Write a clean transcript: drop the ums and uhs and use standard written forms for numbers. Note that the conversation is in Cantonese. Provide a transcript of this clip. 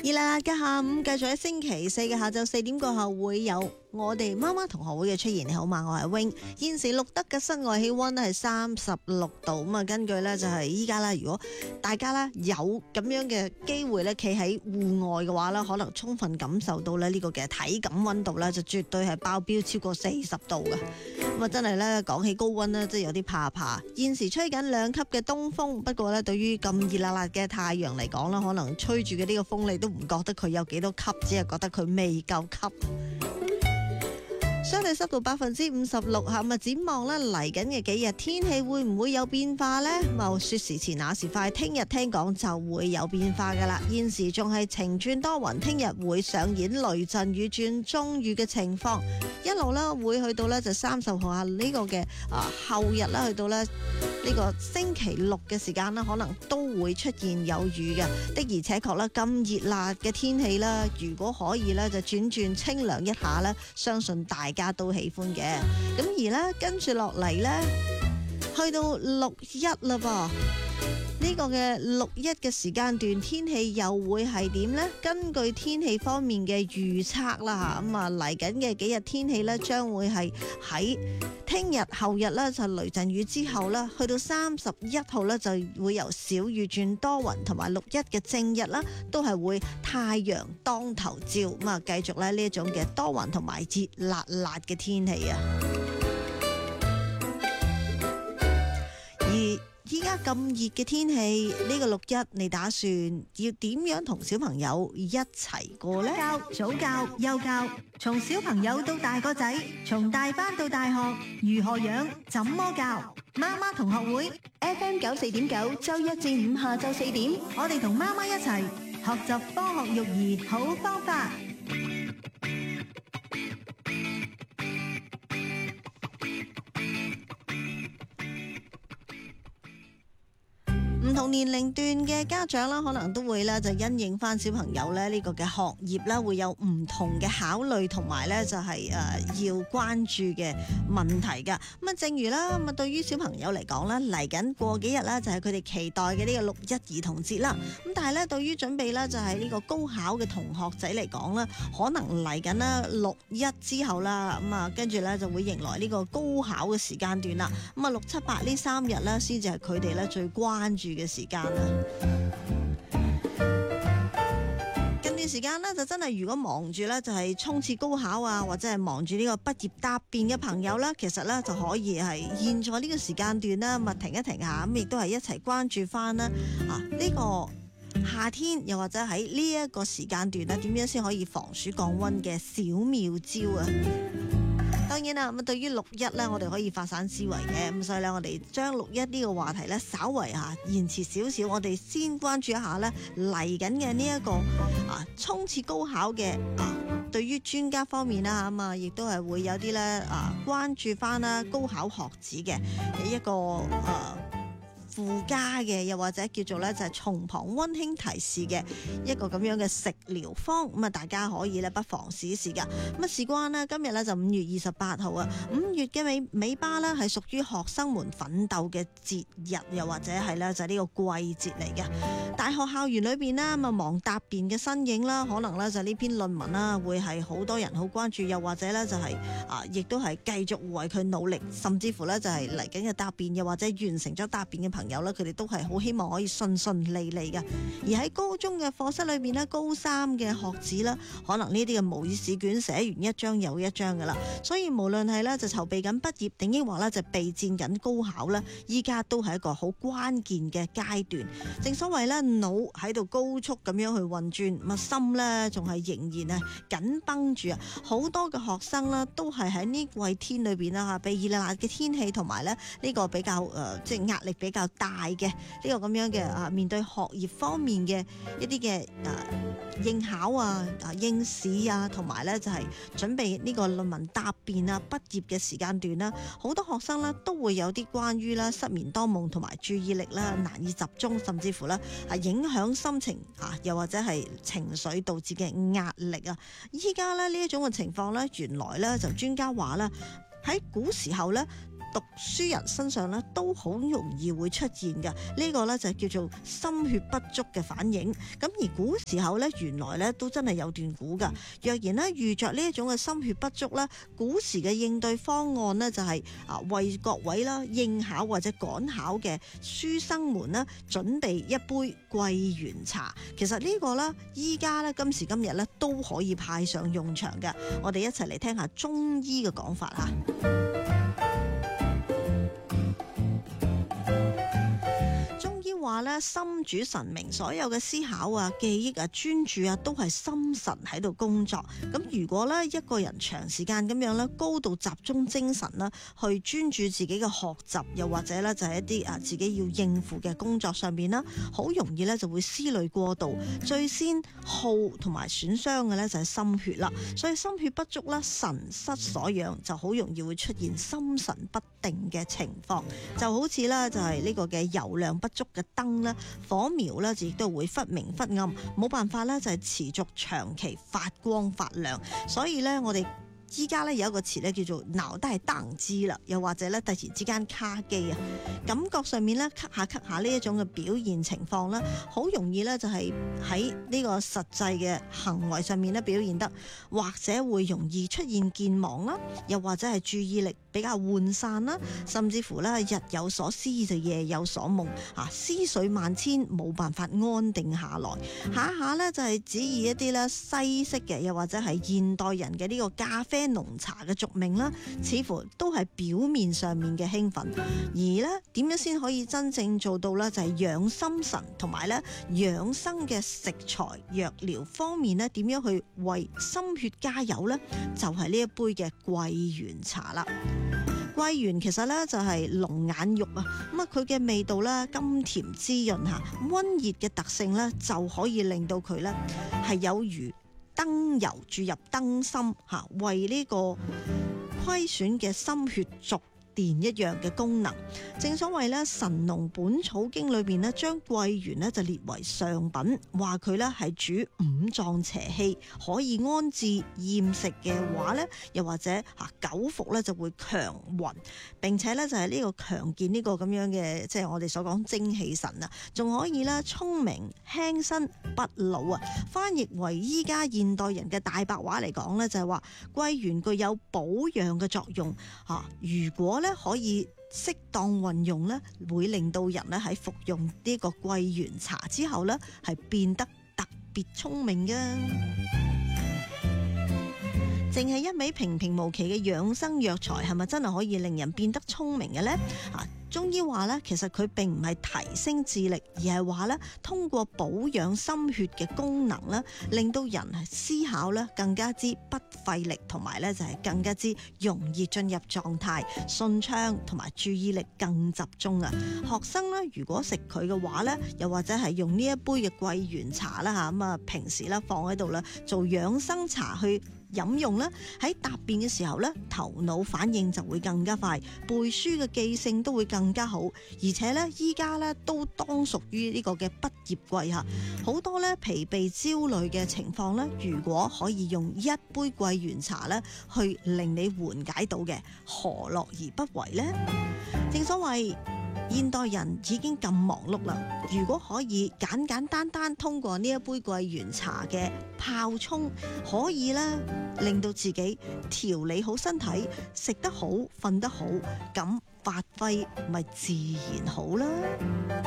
熱辣辣嘅下午，繼續喺星期四嘅下晝4點過後會有我哋媽媽同學會嘅出現。你好嘛，我係 Wing。現時錄得嘅室外氣溫係36度，咁啊根據呢就係依家啦，如果大家呢有咁樣嘅機會呢，企喺戶外嘅話呢，可能充分感受到呢個嘅體感溫度呢，就絕對係爆標超過40度嘅。咁啊真係呢，講起高溫呢，真係有啲怕。現時吹緊2級嘅東風，不過呢，對於咁熱辣辣嘅太陽嚟講呢，可能吹住嘅呢個風你都唔覺得佢有幾多級，只係覺得佢未夠級。相對濕度56%，咁啊展望咧嚟緊嘅幾日天氣會唔會有變化呢？說時遲那時快，聽日聽講就會有變化噶啦。現時仲係晴轉多雲，聽日會上演雷陣雨轉中雨嘅情況，一路咧會去到咧就30號呢個嘅後日啦，去到咧呢個星期6嘅時間啦，可能都會出現有雨嘅。的而且確啦，咁熱辣嘅天氣啦，如果可以咧就轉清涼一下咧，相信大家都喜歡嘅。咁而咧跟住落嚟咧，去到6·1啦噃。呢個嘅6·1嘅時間段，天氣又會係點呢？根據天氣方面嘅預測啦，咁啊嚟緊嘅幾日天氣咧，將會係喺聽日、後日咧就雷陣雨之後啦，去到31號咧就會由小雨轉多雲，同埋6·1嘅正日啦，都係會太陽當頭照，咁啊繼續咧呢一種嘅多雲同埋熱辣辣嘅天氣啊！而依家咁熱嘅天氣，呢個6·1你打算要點樣同小朋友一齊過呢？教、早教、幼教，從小朋友到大個仔，從大班到大學，如何養？怎麼教？媽媽同學會 FM 94.9，周一至五下晝4點，我哋同媽媽一齊學習科學育兒好方法。唔同年齡段嘅家長啦，可能都會咧就因應翻小朋友咧呢個嘅學業啦，會有唔同嘅考慮，同埋咧就係要關注嘅問題噶。咁啊，正如啦，咁啊對於小朋友嚟講咧，嚟緊過幾日啦，就係佢哋期待嘅呢個6·1兒童節啦。咁但係咧，對於準備咧就係呢個高考嘅同學仔嚟講咧，可能嚟緊啦6·1之後啦，咁啊跟住咧就會迎來呢個高考嘅時間段啦。咁啊6、7、8呢3日咧，先至係佢哋咧最關注嘅時間啦。近段時間呢，就真係如果忙住呢，就係衝刺高考啊，或者係忙住呢個畢業答辯嘅朋友啦，其實呢就可以係現在呢個時間段啦，咪停一停下，咁亦都係一齊關注翻啦呢個夏天，又或者喺呢一個時間段咧，點樣先可以防暑降溫嘅小妙招啊！當然啦，咁對於6·1咧，我哋可以發散思維嘅，咁所以咧，我哋將6·1呢個話題咧，稍為延遲少少，我哋先關注一下咧嚟緊嘅呢一個衝刺高考嘅對於專家方面啦，咁亦都係會有啲咧關注翻啦高考學子嘅一個附加嘅，又或者叫做咧就係從旁溫馨提示嘅一個咁樣嘅食療方，咁啊大家可以咧不妨試一試噶。咁啊事關咧今日咧就5月28號啊，5月嘅尾巴咧係屬於學生們奮鬥嘅節日，又或者係咧就係呢個季節嚟嘅。大學校園裏邊啦，咁啊忙答辯嘅身影啦，可能咧就呢篇論文啦會係好多人好關注，又或者咧就係亦都係繼續為佢努力，甚至乎咧就係嚟緊嘅答辯，又或者完成咗答辯嘅朋友咧，佢哋都係好希望可以順利嘅。而喺高中嘅課室裏邊咧，高3嘅學子啦，可能呢啲嘅模擬試卷寫完一張又一張噶啦，所以無論係咧就籌備緊畢業，定抑或咧就備戰緊高考咧，依家都係一個好關鍵嘅階段。正所謂咧，腦喺度高速咁樣去運轉，咁心咧仲係仍然緊繃住啊！好多嘅學生啦，都係喺呢季天裏邊啦被熱辣辣嘅天氣同埋咧呢個比較即係壓力比較大嘅呢個咁樣嘅面對學業方面嘅一啲嘅應考應試同埋咧就係準備呢個論文答辯畢業嘅時間段啦，好多學生咧都會有啲關於啦失眠多夢同埋注意力啦難以集中，甚至乎咧影響心情又或者係情緒導致嘅壓力啊！依家咧呢一種嘅情況咧，原來咧就專家話咧喺古時候咧讀書人身上咧都好容易會出現嘅。呢個咧就叫做心血不足嘅反應。咁而古時候咧，原來咧都真係有段古噶。若然咧遇着呢一種嘅心血不足咧，古時嘅應對方案呢，就係為各位啦應考或者趕考嘅書生們呢準備一杯桂圓茶。其實呢個咧依家咧今時今日咧都可以派上用場嘅。我哋一齊嚟聽下中醫嘅講法吓。話咧心主神明，所有嘅思考啊、記憶啊、專注啊，都係心神喺度工作。咁如果咧一個人長時間咁樣咧高度集中精神啦，去專注自己嘅學習，又或者咧就係一啲自己要應付嘅工作上邊啦，好容易咧就會思慮過度，最先耗同埋損傷嘅咧就係心血啦。所以心血不足啦，神失所養，就好容易會出現心神不定嘅情況。就好似咧就係呢個嘅油量不足嘅燈咧，火苗咧亦都會忽明忽暗，冇辦法咧就係持續長期發光發亮。所以咧我哋依家咧有一個詞咧叫做腦袋宕機啦，又或者咧突然之間卡機啊，感覺上面咧咳下呢一種嘅表現情況咧，好容易咧就係喺呢個實際嘅行為上面咧表現得，或者會容易出現健忘啦，又或者係注意力比較渙散啦，甚至乎咧日有所思就夜有所夢啊，思緒萬千，冇辦法安定下來，下咧就係指意一啲咧西式嘅，又或者係現代人嘅呢個咖啡濃茶嘅俗名啦，似乎都係表面上面嘅興奮，而咧點樣先可以真正做到咧就係養心神同埋咧養生嘅食材藥療方面咧，點樣去為心血加油咧？就係呢一杯嘅桂圓茶啦。桂圓其實咧就係龍眼肉啊，咁佢嘅味道咧甘甜滋潤吓，溫熱嘅特性咧就可以令到佢咧係有如燈油注入燈心吓，為呢個虧損嘅心血續電一樣嘅功能。正所謂咧《神農本草經》裏邊咧將桂圓咧就列為上品，話佢咧係主五臟邪氣，可以安治厭食嘅話咧，又或者久服咧就會強暈，並且咧就係呢個強健呢個咁樣嘅，即係我哋所講精氣神啊，仲可以咧聰明輕身不老啊。翻譯為依家現代人嘅大白話嚟講咧，就係話桂圓具有保養嘅作用啊。如果咧可以適當運用咧，會令到人咧喺服用呢個桂圓茶之後咧，係變得特別聰明嘅。淨係一味平平無奇嘅養生藥材，係咪真係可以令人變得聰明嘅呢？中醫話咧，其實佢並唔係提升智力，而係話咧，通過保養心血嘅功能咧，令到人係思考咧更加之不費力，同埋咧就係更加之容易進入狀態，順暢同埋注意力更集中啊！學生咧如果食佢嘅話咧，又或者係用呢一杯嘅桂圓茶啦嚇，咁啊平時咧放喺度啦，做養生茶去飲用咧，喺答辯嘅時候咧，頭腦反應就會更加快，背書嘅記性都會更加好，而且咧依家咧都當屬於呢個嘅畢業季嚇，好多咧疲憊焦慮嘅情況咧，如果可以用一杯桂圓茶咧，去令你緩解到嘅，何樂而不為呢？正所謂現代人已經咁忙碌啦，如果可以簡簡單單通過呢一杯桂圓茶嘅泡沖，可以咧令到自己調理好身體，食得好，瞓得好，咁發揮咪自然好啦。